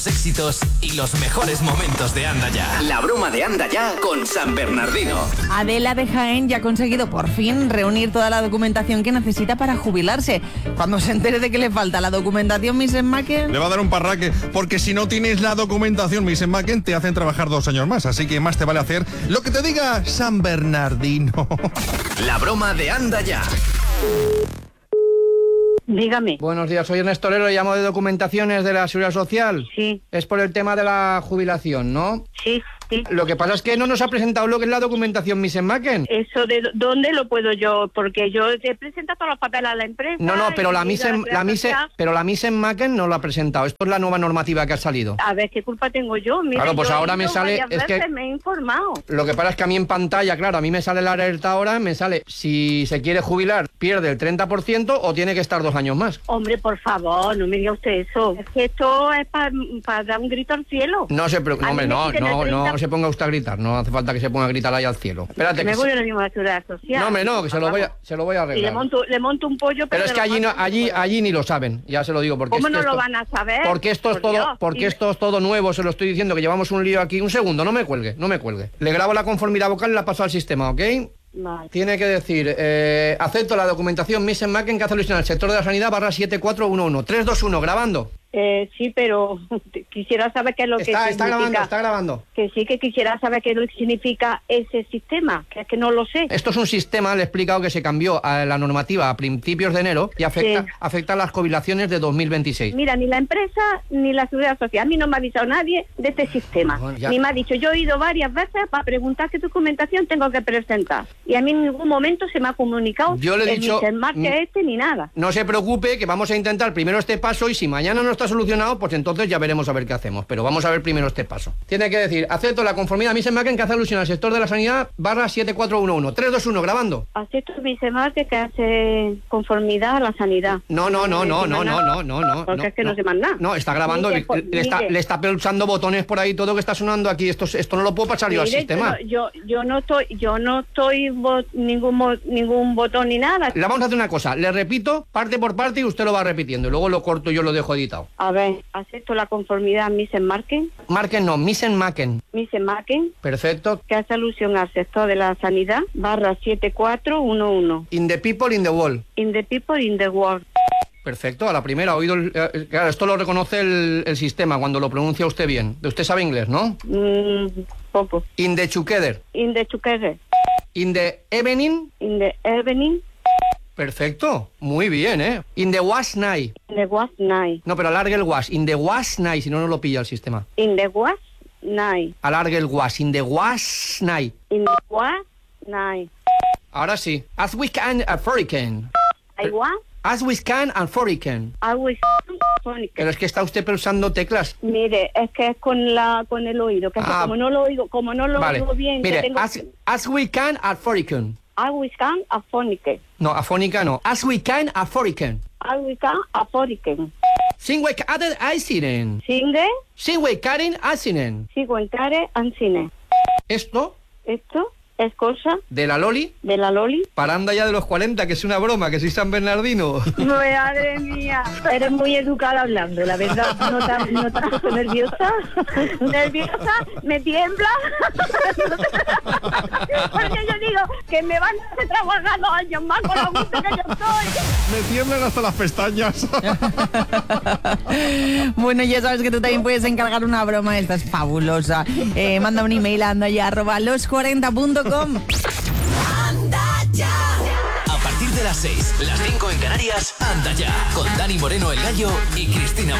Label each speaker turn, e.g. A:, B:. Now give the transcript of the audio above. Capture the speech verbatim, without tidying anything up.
A: Éxitos y los mejores momentos de Anda Ya. La broma de Anda Ya con San Bernardino.
B: Adela de Jaén ya ha conseguido por fin reunir toda la documentación que necesita para jubilarse. Cuando se entere de que le falta la documentación, missus Macken...
C: le va a dar un parraque, porque si no tienes la documentación, missus Macken, te hacen trabajar dos años más. Así que más te vale hacer lo que te diga San Bernardino.
A: La broma de Anda Ya.
D: Dígame.
E: Buenos días, soy Ernesto Lero, le llamo de documentaciones de la Seguridad Social.
D: Sí.
E: Es por el tema de la jubilación, ¿no?
D: Sí, sí.
E: Lo que pasa es que no nos ha presentado lo que es la documentación missus Macken.
D: ¿Eso de dónde lo puedo yo? Porque yo he presentado todos los papeles a la empresa.
E: No, no, pero la
D: missus
E: missus la missus pero la missus Macken no lo ha presentado. Esto es la nueva normativa que ha salido.
D: A ver, ¿qué culpa tengo yo? Mira,
E: claro, pues
D: yo
E: ahora me sale...
D: Es
E: que
D: me he informado.
E: Lo que pasa es que a mí en pantalla, claro, a mí me sale la alerta ahora, me sale si se quiere jubilar, pierde el treinta por ciento o tiene que estar dos años más.
D: Hombre, por favor, no me diga usted eso. Es que esto es para pa dar un grito al cielo.
E: No se preocupe, no, hombre, no, no, no se ponga usted a gritar. No hace falta que se ponga a gritar ahí al cielo. Espérate.
D: Me
E: que
D: voy
E: se...
D: a la misma seguridad social.
E: No, hombre, no, que se lo voy a, se lo voy a arreglar.
D: Y le monto, le monto un pollo, pero...
E: Pero es que allí, no, allí, allí ni lo saben, ya se lo digo. Porque
D: ¿Cómo
E: es que
D: no
E: esto,
D: lo van a saber?
E: Porque esto es
D: Por
E: todo,
D: Dios.
E: porque
D: Y...
E: esto es todo nuevo, se lo estoy diciendo, que llevamos un lío aquí. Un segundo, no me cuelgue, no me cuelgue. Le grabo la conformidad vocal y la paso al sistema, ¿ok?
D: Vale.
E: Tiene que decir, eh, acepto la documentación missus Macken que hace alusión al sector de la sanidad barra siete cuatro uno uno. tres dos uno, grabando.
D: Eh, sí, pero quisiera saber qué es lo
E: Está,
D: que
E: está
D: significa.
E: grabando, está grabando.
D: Que sí, que quisiera saber qué es lo que significa ese sistema, que es que no lo sé.
E: Esto es un sistema, le he explicado, que se cambió a la normativa a principios de enero y afecta,
D: Sí.
E: afecta a las jubilaciones de dos mil veintiséis.
D: Mira, ni la empresa ni la Seguridad Social, a mí no me ha avisado nadie de este sistema.
E: Bueno, ya.
D: Ni me ha dicho, yo he ido varias veces para preguntar qué documentación tengo que presentar. Y a mí en ningún momento se me ha comunicado
E: Yo le he
D: el
E: dicho,
D: missus Macken
E: mm,
D: este ni nada.
E: No se preocupe, que vamos a intentar primero este paso y si mañana no está solucionado, pues entonces ya veremos a ver qué hacemos. Pero vamos a ver primero este paso. Tiene que decir, acepto la conformidad missus Macken que hace alusión al sector de la sanidad barra siete cuatro uno uno. tres dos uno, grabando.
D: Acepto missus Macken que hace conformidad a la sanidad.
E: No, no, no, no, no, no, no, no, no.
D: Porque es que no sé más nada.
E: No, está grabando,
D: Mire,
E: le,
D: por-
E: le está,
D: mire.
E: le está pulsando botones por ahí, todo que está sonando aquí. Esto, esto no lo puedo pasar yo al
D: Mire,
E: sistema.
D: Yo, yo, yo no estoy, yo no estoy bo- ningún mo- ningún botón ni nada.
E: Le vamos a hacer una cosa, le repito parte por parte y usted lo va repitiendo. Y luego lo corto y yo lo dejo editado.
D: A ver, acepto la conformidad missus Macken,
E: Marquen no, missus Macken.
D: missus Macken,
E: Perfecto.
D: que hace alusión al sector de la sanidad, barra siete cuatro uno uno.
E: In the people, in the wall.
D: In the people, in the world.
E: Perfecto, a la primera, oído el, eh, claro, esto lo reconoce el, el sistema cuando lo pronuncia usted bien. Usted sabe inglés, ¿no?
D: Mm, poco.
E: In the together.
D: In the together.
E: In the evening.
D: In the evening.
E: Perfecto, muy bien, ¿eh? In the was night.
D: In the was night.
E: No, pero alargue el was. In the was night, si no, no lo pilla el sistema.
D: In the was night.
E: Alargue el was. In the was night.
D: In the was night.
E: Ahora sí. As we can a hurricane.
D: I want.
E: As we can and hurricane.
D: Always.
E: Pero es que está usted pulsando teclas.
D: Mire, es que es con la con el oído, que es que
E: Ah.
D: como no lo oigo, como no lo
E: Vale.
D: oigo bien,
E: Mire,
D: que tengo
E: as, as we can a hurricane.
D: always can afónique.
E: No, afónica no. As we can a hurricane.
D: Always can afónique.
E: Sin we caden accident.
D: Singue,
E: Sin we caden accident.
D: sigo en care ancine.
E: Esto
D: Esto es cosa
E: de la Loli
D: de la Loli.
E: para anda ya de los cuarenta, que es una broma, que soy San Bernardino.
D: Madre mía, eres muy educada hablando, la verdad. ¿No te, has- no te has puesto nerviosa? ¿Nerviosa? ¿Me tiembla? Porque yo digo que me van a hacer trabajar dos años más con lo gusto que yo estoy.
C: Me tiemblan hasta las pestañas.
B: Bueno, ya sabes que tú también puedes encargar una broma, esta es fabulosa. Eh, manda un email a andaya arroba los cuarenta punto com.
A: Anda Ya. A partir de las seis, las cinco en Canarias, Anda Ya. Con Dani Moreno, el Gallo, y Cristina